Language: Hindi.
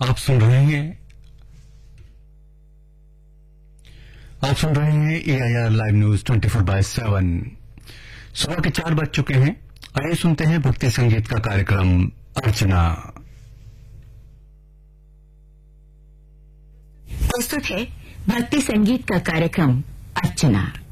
आप सुन रहे हैं AIR लाइव न्यूज 24/7। सुबह के 4 बज चुके हैं। आइए सुनते हैं भक्ति संगीत का कार्यक्रम अर्चना। प्रस्तुत है भक्ति संगीत का कार्यक्रम अर्चना।